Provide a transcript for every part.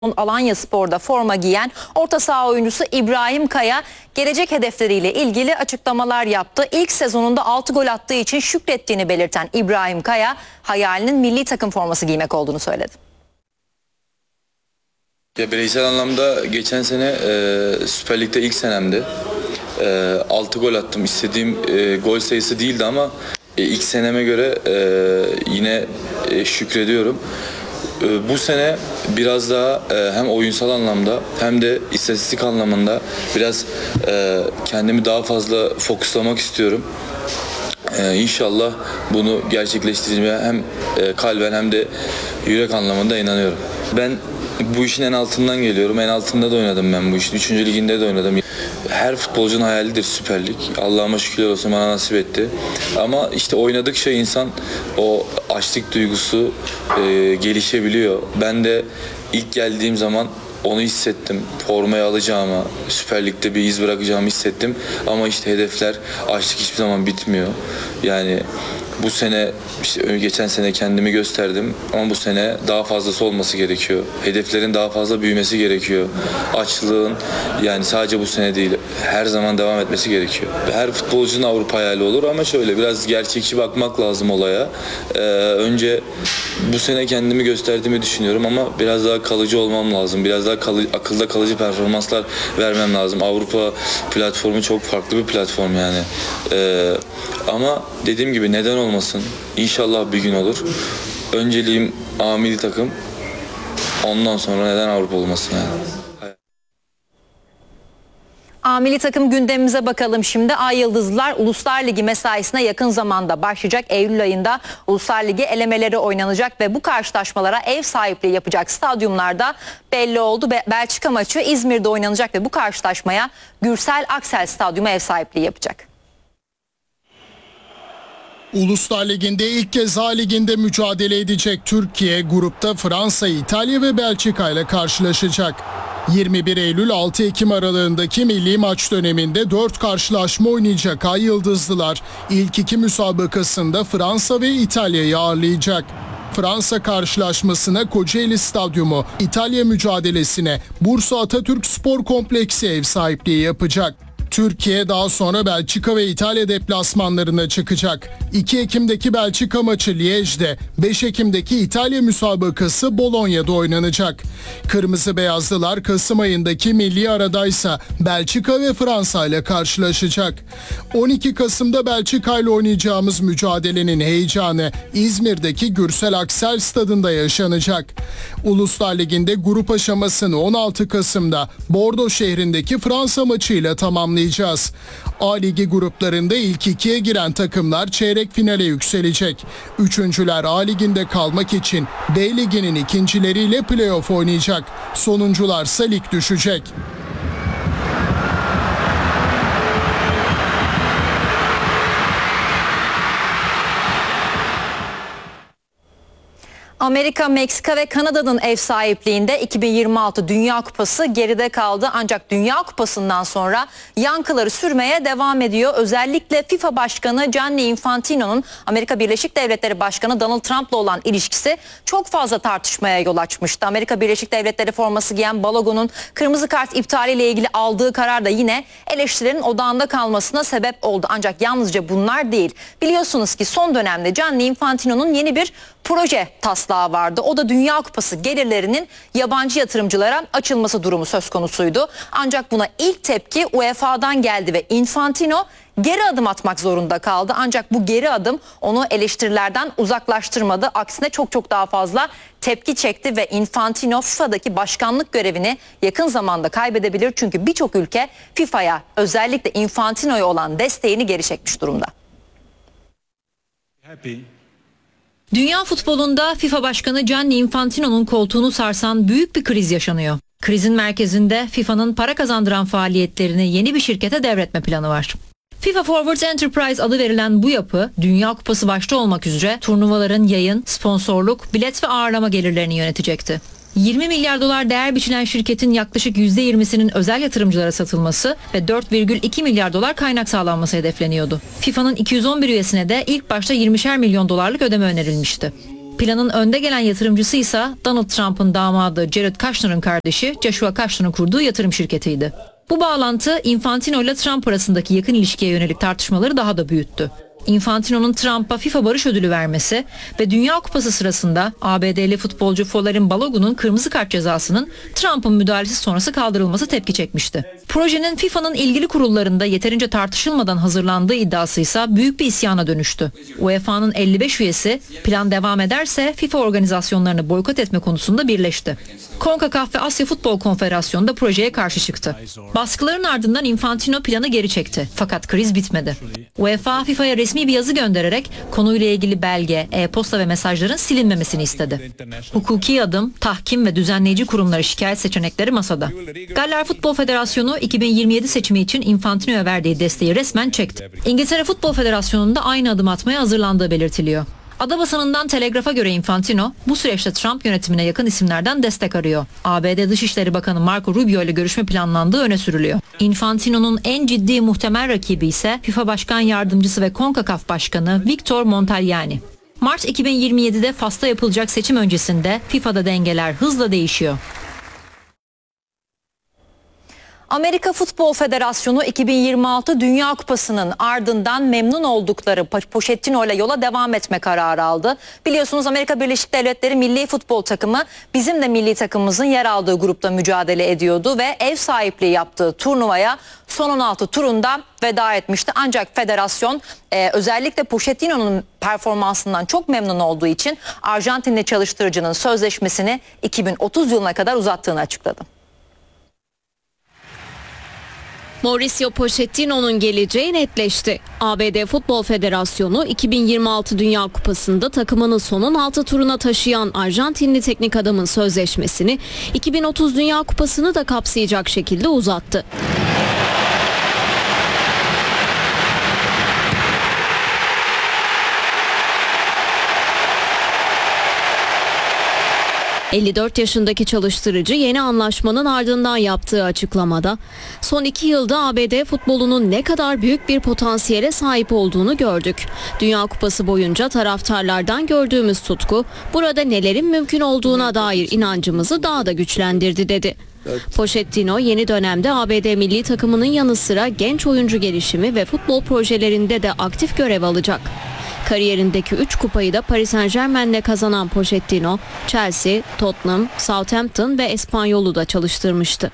Alanyaspor'da forma giyen orta saha oyuncusu İbrahim Kaya gelecek hedefleriyle ilgili açıklamalar yaptı. İlk sezonunda 6 gol attığı için şükrettiğini belirten İbrahim Kaya hayalinin milli takım forması giymek olduğunu söyledi. Bireysel anlamda geçen sene Süper Lig'de ilk senemdi. 6 gol attım. İstediğim gol sayısı değildi ama ilk seneme göre yine şükrediyorum. Bu sene biraz daha hem oyunsal anlamda hem de istatistik anlamında biraz kendimi daha fazla fokuslamak istiyorum. İnşallah bunu gerçekleştirmeye hem kalben hem de yürek anlamında inanıyorum. Ben bu işin en altından geliyorum. En altında da oynadım ben bu işin. 3. liginde de oynadım. Her futbolcunun hayalidir Süper Lig. Allah'ıma şükürler olsun bana nasip etti. Ama işte oynadıkça insan o açlık duygusu gelişebiliyor. Ben de ilk geldiğim zaman onu hissettim. Formayı alacağımı, Süper Lig'de bir iz bırakacağımı hissettim. Ama işte hedefler, açlık hiçbir zaman bitmiyor. Yani bu sene, işte geçen sene kendimi gösterdim ama bu sene daha fazlası olması gerekiyor. Hedeflerin daha fazla büyümesi gerekiyor. Açlığın yani sadece bu sene değil, her zaman devam etmesi gerekiyor. Her futbolcunun Avrupa hayali olur ama şöyle biraz gerçekçi bakmak lazım olaya. Önce bu sene kendimi gösterdiğimi düşünüyorum ama biraz daha kalıcı olmam lazım. Biraz daha akılda kalıcı performanslar vermem lazım. Avrupa platformu çok farklı bir platform yani. Ama dediğim gibi neden olmasın? İnşallah bir gün olur. Önceliğim A milli takım. Ondan sonra neden Avrupa olmasın yani? A milli takım gündemimize bakalım şimdi. Ay Yıldızlılar Uluslar Ligi mesaisine yakın zamanda başlayacak. Eylül ayında Uluslar Ligi elemeleri oynanacak ve bu karşılaşmalara ev sahipliği yapacak stadyumlarda belli oldu. Belçika maçı İzmir'de oynanacak ve bu karşılaşmaya Gürsel Aksel Stadyumu ev sahipliği yapacak. Uluslar Ligi'nde ilk kez A Ligi'nde mücadele edecek Türkiye grupta Fransa, İtalya ve Belçika ile karşılaşacak. 21 Eylül 6 Ekim aralığındaki milli maç döneminde 4 karşılaşma oynayacak Ay Yıldızlılar ilk 2 müsabakasında Fransa ve İtalya'yı ağırlayacak. Fransa karşılaşmasına Kocaeli Stadyumu, İtalya mücadelesine Bursa Atatürk Spor Kompleksi ev sahipliği yapacak. Türkiye daha sonra Belçika ve İtalya deplasmanlarına çıkacak. 2 Ekim'deki Belçika maçı Liège'de, 5 Ekim'deki İtalya müsabakası Bologna'da oynanacak. Kırmızı Beyazlılar Kasım ayındaki milli aradaysa Belçika ve Fransa ile karşılaşacak. 12 Kasım'da Belçika ile oynayacağımız mücadelenin heyecanı İzmir'deki Gürsel Aksel Stadında yaşanacak. Uluslar Ligi'nde grup aşamasını 16 Kasım'da Bordeaux şehrindeki Fransa maçıyla tamamlayacak. A Ligi gruplarında ilk 2'ye giren takımlar çeyrek finale yükselecek. Üçüncüler A Ligi'nde kalmak için B Ligi'nin ikincileriyle playoff oynayacak. Sonuncularsa lig düşecek. Amerika, Meksika ve Kanada'nın ev sahipliğinde 2026 Dünya Kupası geride kaldı. Ancak Dünya Kupası'ndan sonra yankıları sürmeye devam ediyor. Özellikle FIFA Başkanı Gianni Infantino'nun Amerika Birleşik Devletleri Başkanı Donald Trump'la olan ilişkisi çok fazla tartışmaya yol açmıştı. Amerika Birleşik Devletleri forması giyen Balogun'un kırmızı kart iptaliyle ilgili aldığı karar da yine eleştirilerin odağında kalmasına sebep oldu. Ancak yalnızca bunlar değil. Biliyorsunuz ki son dönemde Gianni Infantino'nun yeni bir proje taslağı vardı. O da Dünya Kupası gelirlerinin yabancı yatırımcılara açılması durumu söz konusuydu. Ancak buna ilk tepki UEFA'dan geldi ve Infantino geri adım atmak zorunda kaldı. Ancak bu geri adım onu eleştirilerden uzaklaştırmadı. Aksine çok daha fazla tepki çekti ve Infantino FIFA'daki başkanlık görevini yakın zamanda kaybedebilir. Çünkü birçok ülke FIFA'ya özellikle Infantino'ya olan desteğini geri çekmiş durumda. Dünya futbolunda FIFA Başkanı Gianni Infantino'nun koltuğunu sarsan büyük bir kriz yaşanıyor. Krizin merkezinde FIFA'nın para kazandıran faaliyetlerini yeni bir şirkete devretme planı var. FIFA Forward Enterprise adı verilen bu yapı, Dünya Kupası başta olmak üzere turnuvaların yayın, sponsorluk, bilet ve ağırlama gelirlerini yönetecekti. 20 milyar dolar değer biçilen şirketin yaklaşık %20'sinin özel yatırımcılara satılması ve 4,2 milyar dolar kaynak sağlanması hedefleniyordu. FIFA'nın 211 üyesine de ilk başta 20'şer milyon dolarlık ödeme önerilmişti. Planın önde gelen yatırımcısı ise Donald Trump'ın damadı Jared Kushner'ın kardeşi Joshua Kushner'ın kurduğu yatırım şirketiydi. Bu bağlantı Infantino ile Trump arasındaki yakın ilişkiye yönelik tartışmaları daha da büyüttü. Infantino'nun Trump'a FIFA Barış Ödülü vermesi ve Dünya Kupası sırasında ABD'li futbolcu Folarin Balogun'un kırmızı kart cezasının Trump'ın müdahalesi sonrası kaldırılması tepki çekmişti. Projenin FIFA'nın ilgili kurullarında yeterince tartışılmadan hazırlandığı iddiası ise büyük bir isyana dönüştü. UEFA'nın 55 üyesi plan devam ederse FIFA organizasyonlarını boykot etme konusunda birleşti. CONCACAF ve Asya Futbol Konfederasyonu da projeye karşı çıktı. Baskıların ardından Infantino planı geri çekti. Fakat kriz bitmedi. UEFA FIFA'ya resmi bir yazı göndererek konuyla ilgili belge, e-posta ve mesajların silinmemesini istedi. Hukuki adım, tahkim ve düzenleyici kurumlara şikayet seçenekleri masada. Galler Futbol Federasyonu 2027 seçimi için Infantino'ya verdiği desteği resmen çekti. İngiltere Futbol Federasyonu'nun da aynı adım atmaya hazırlandığı belirtiliyor. Ada basınından Telegraf'a göre Infantino bu süreçte Trump yönetimine yakın isimlerden destek arıyor. ABD Dışişleri Bakanı Marco Rubio ile görüşme planlandığı öne sürülüyor. Infantino'nun en ciddi muhtemel rakibi ise FIFA Başkan Yardımcısı ve CONCACAF Başkanı Victor Montagliani. Mart 2027'de Fas'ta yapılacak seçim öncesinde FIFA'da dengeler hızla değişiyor. Amerika Futbol Federasyonu 2026 Dünya Kupası'nın ardından memnun oldukları Pochettino ile yola devam etme kararı aldı. Biliyorsunuz Amerika Birleşik Devletleri milli futbol takımı bizim de milli takımımızın yer aldığı grupta mücadele ediyordu ve ev sahipliği yaptığı turnuvaya son 16 turunda veda etmişti. Ancak federasyon özellikle Pochettino'nun performansından çok memnun olduğu için Arjantinli çalıştırıcının sözleşmesini 2030 yılına kadar uzattığını açıkladı. Mauricio Pochettino'nun geleceği netleşti. ABD Futbol Federasyonu 2026 Dünya Kupası'nda takımını son 16 turuna taşıyan Arjantinli teknik adamın sözleşmesini 2030 Dünya Kupası'nı da kapsayacak şekilde uzattı. ...54 yaşındaki çalıştırıcı yeni anlaşmanın ardından yaptığı açıklamada... ...son 2 yılda ABD futbolunun ne kadar büyük bir potansiyele sahip olduğunu gördük. Dünya Kupası boyunca taraftarlardan gördüğümüz tutku... ...burada nelerin mümkün olduğuna dair inancımızı daha da güçlendirdi dedi. Pochettino yeni dönemde ABD milli takımının yanı sıra genç oyuncu gelişimi ve futbol projelerinde de aktif görev alacak. Kariyerindeki 3 kupayı da Paris Saint-Germain'le kazanan Pochettino, Chelsea, Tottenham, Southampton ve Espanyol'u da çalıştırmıştı.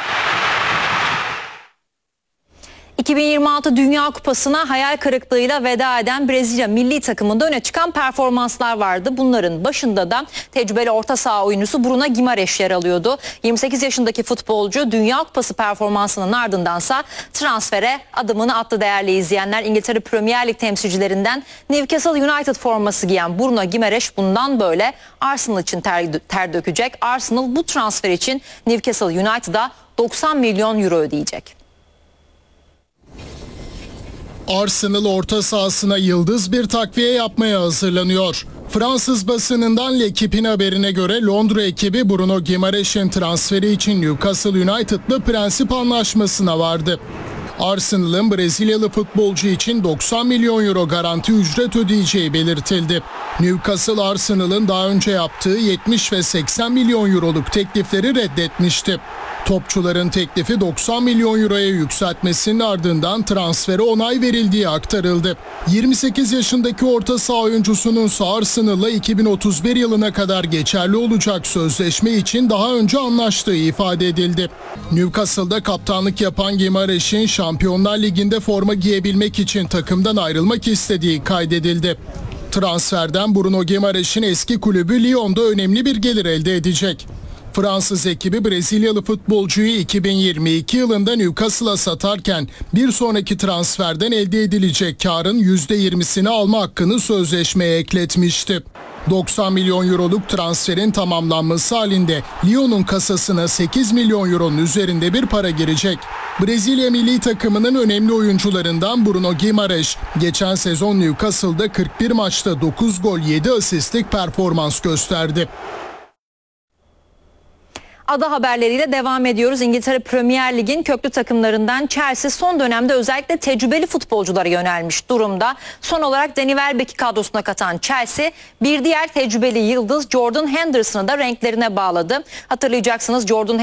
2026 Dünya Kupası'na hayal kırıklığıyla veda eden Brezilya milli takımında öne çıkan performanslar vardı. Bunların başında da tecrübeli orta saha oyuncusu Bruno Guimarães yer alıyordu. 28 yaşındaki futbolcu Dünya Kupası performansının ardındansa transfere adımını attı değerli izleyenler. İngiltere Premier Lig temsilcilerinden Newcastle United forması giyen Bruno Guimarães bundan böyle Arsenal için ter dökecek. Arsenal bu transfer için Newcastle United'a 90 milyon euro ödeyecek. Arsenal orta sahasına yıldız bir takviye yapmaya hazırlanıyor. Fransız basınından L'Equipe'in haberine göre Londra ekibi Bruno Guimarães'in transferi için Newcastle United'la prensip anlaşmasına vardı. Arsenal'ın Brezilyalı futbolcu için 90 milyon euro garanti ücret ödeyeceği belirtildi. Newcastle Arsenal'ın daha önce yaptığı 70 ve 80 milyon euroluk teklifleri reddetmişti. Topçuların teklifi 90 milyon euroya yükseltmesinin ardından transfere onay verildiği aktarıldı. 28 yaşındaki orta saha oyuncusunun Arsenal'la 2031 yılına kadar geçerli olacak sözleşme için daha önce anlaştığı ifade edildi. Newcastle'da kaptanlık yapan Guimarães'in Şampiyonlar Ligi'nde forma giyebilmek için takımdan ayrılmak istediği kaydedildi. Transferden Bruno Guimarães'in eski kulübü Lyon'da önemli bir gelir elde edecek. Fransız ekibi Brezilyalı futbolcuyu 2022 yılında Newcastle'a satarken bir sonraki transferden elde edilecek karın %20'sini alma hakkını sözleşmeye ekletmişti. 90 milyon euroluk transferin tamamlanması halinde Lyon'un kasasına 8 milyon euronun üzerinde bir para girecek. Brezilya milli takımının önemli oyuncularından Bruno Guimarães geçen sezon Newcastle'da 41 maçta 9 gol 7 asistlik performans gösterdi. Ada haberleriyle devam ediyoruz. İngiltere Premier Lig'in köklü takımlarından Chelsea son dönemde özellikle tecrübeli futbolculara yönelmiş durumda. Son olarak Danny Welbeck'i kadrosuna katan Chelsea bir diğer tecrübeli yıldız Jordan Henderson'ı da renklerine bağladı. Hatırlayacaksınız, Jordan